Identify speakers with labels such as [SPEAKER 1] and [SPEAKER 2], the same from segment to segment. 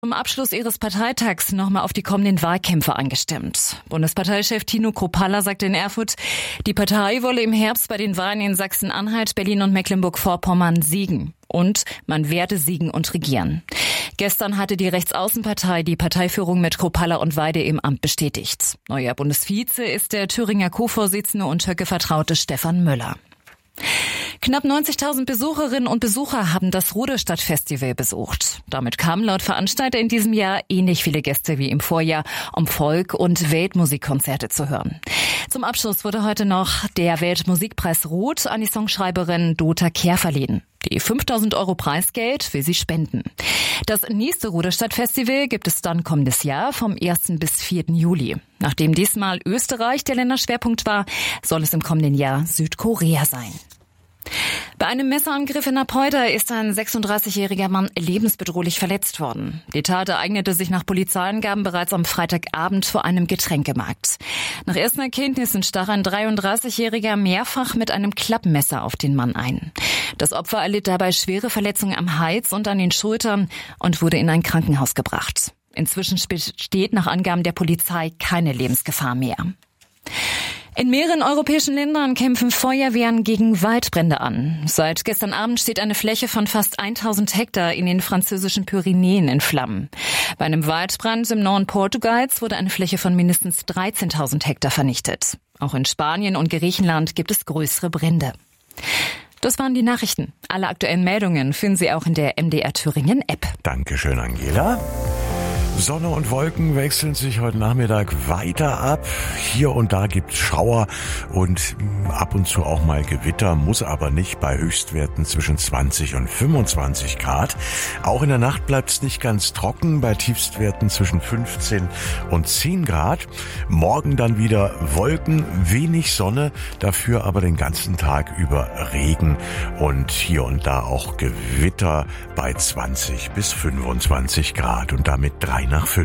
[SPEAKER 1] Zum Abschluss ihres Parteitags nochmal auf die kommenden Wahlkämpfe angestimmt. Bundesparteichef Tino Kruppalla sagte in Erfurt, die Partei wolle im Herbst bei den Wahlen in Sachsen-Anhalt, Berlin und Mecklenburg-Vorpommern siegen. Und man werde siegen und regieren. Gestern hatte die Rechtsaußenpartei die Parteiführung mit Kruppalla und Weide im Amt bestätigt. Neuer Bundesvize ist der Thüringer Co-Vorsitzende und Höcke-Vertraute Stefan Müller. Knapp 90.000 Besucherinnen und Besucher haben das Ruderstadt-Festival besucht. Damit kamen laut Veranstalter in diesem Jahr ähnlich viele Gäste wie im Vorjahr, um Folk- und Weltmusikkonzerte zu hören. Zum Abschluss wurde heute noch der Weltmusikpreis Rot an die Songschreiberin Dota Kehr verliehen. Die 5.000 € Preisgeld will sie spenden. Das nächste Ruderstadt-Festival gibt es dann kommendes Jahr vom 1. bis 4. Juli. Nachdem diesmal Österreich der Länderschwerpunkt war, soll es im kommenden Jahr Südkorea sein. Bei einem Messerangriff in Apolda ist ein 36-jähriger Mann lebensbedrohlich verletzt worden. Die Tat ereignete sich nach Polizeiangaben bereits am Freitagabend vor einem Getränkemarkt. Nach ersten Erkenntnissen stach ein 33-jähriger mehrfach mit einem Klappmesser auf den Mann ein. Das Opfer erlitt dabei schwere Verletzungen am Hals und an den Schultern und wurde in ein Krankenhaus gebracht. Inzwischen besteht nach Angaben der Polizei keine Lebensgefahr mehr. In mehreren europäischen Ländern kämpfen Feuerwehren gegen Waldbrände an. Seit gestern Abend steht eine Fläche von fast 1000 Hektar in den französischen Pyrenäen in Flammen. Bei einem Waldbrand im Norden Portugals wurde eine Fläche von mindestens 13.000 Hektar vernichtet. Auch in Spanien und Griechenland gibt es größere Brände. Das waren die Nachrichten. Alle aktuellen Meldungen finden Sie auch in der MDR Thüringen App.
[SPEAKER 2] Dankeschön, Angela. Sonne und Wolken wechseln sich heute Nachmittag weiter ab. Hier und da gibt's Schauer und ab und zu auch mal Gewitter, muss aber nicht, bei Höchstwerten zwischen 20 und 25 Grad. Auch in der Nacht bleibt's nicht ganz trocken, bei Tiefstwerten zwischen 15 und 10 Grad. Morgen dann wieder Wolken, wenig Sonne, dafür aber den ganzen Tag über Regen und hier und da auch Gewitter bei 20 bis 25 Grad und damit 3 nach 5.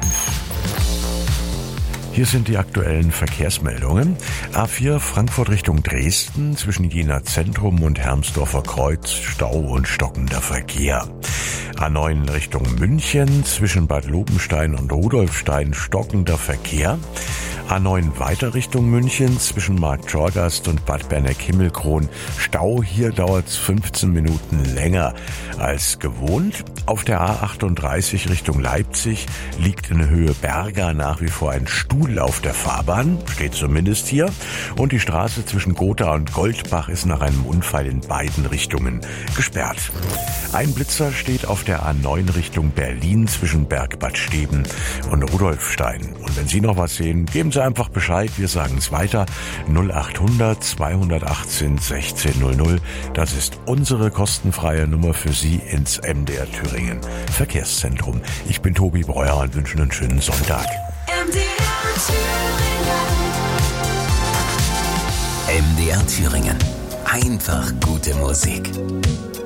[SPEAKER 2] Hier sind die aktuellen Verkehrsmeldungen. A4 Frankfurt Richtung Dresden, zwischen Jena Zentrum und Hermsdorfer Kreuz, Stau und stockender Verkehr. A9 Richtung München, zwischen Bad Lobenstein und Rudolfstein, stockender Verkehr. A9 weiter Richtung München, zwischen Markt Schorgast und Bad Berneck-Himmelkron, Stau. Hier dauert es 15 Minuten länger als gewohnt. Auf der A38 Richtung Leipzig liegt in Höhe Berga nach wie vor ein Stuhl auf der Fahrbahn, steht zumindest hier. Und die Straße zwischen Gotha und Goldbach ist nach einem Unfall in beiden Richtungen gesperrt. Ein Blitzer steht auf der A9 Richtung Berlin zwischen Bergbad Steben und Rudolfstein. Und wenn Sie noch was sehen, geben Sie einfach Bescheid, wir sagen es weiter. 0800 218 1600. Das ist unsere kostenfreie Nummer für Sie ins MDR Thüringen Verkehrszentrum. Ich bin Tobi Breuer und wünsche einen schönen Sonntag.
[SPEAKER 3] MDR Thüringen. Einfach gute Musik.